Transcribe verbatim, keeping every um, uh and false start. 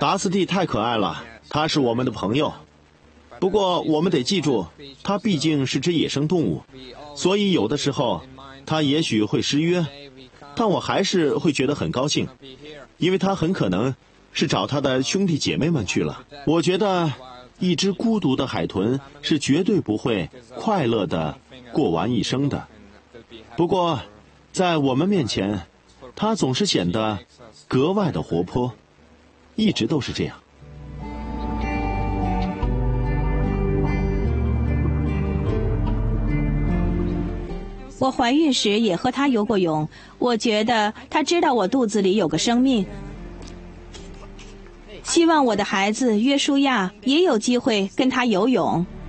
达斯蒂太可爱了，他是我们的朋友。不过我们得记住，他毕竟是只野生动物，所以有的时候他也许会失约，但我还是会觉得很高兴，因为他很可能是找他的兄弟姐妹们去了。我觉得一只孤独的海豚是绝对不会快乐地过完一生的。不过在我们面前，它总是显得格外的活泼，一直都是这样。 我怀孕时也和他游过泳，我觉得他知道我肚子里有个生命。希望我的孩子约书亚也有机会跟他游泳。